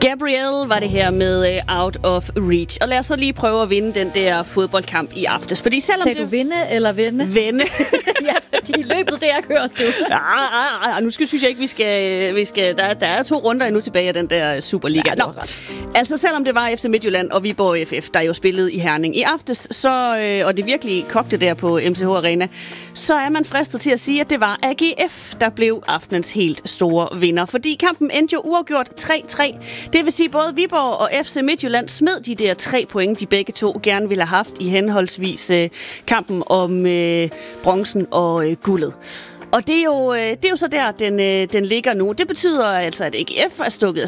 Gabrielle var det her med Out of Reach. Og lad os så lige prøve at vinde den der fodboldkamp i aftes. Fordi selvom Sagde du vinde eller vende? Vende. Ja, fordi løbet, det har hørt du. Nu synes jeg ikke, vi skal der er 2 runder endnu tilbage af den der Superliga. Ja, altså selvom det var FC Midtjylland og Viborg FF, der jo spillede i Herning i aftes, så, og det virkelig kogte der på MCH Arena, så er man fristet til at sige, at det var AGF, der blev aftenens helt store vinder. Fordi kampen endte jo uafgjort 3-3. Det vil sige, både Viborg og FC Midtjylland smed de der 3 point, de begge to gerne ville have haft i henholdsvis kampen om bronzen og guldet. Og det er jo så der, den ligger nu. Det betyder altså, at AGF er stukket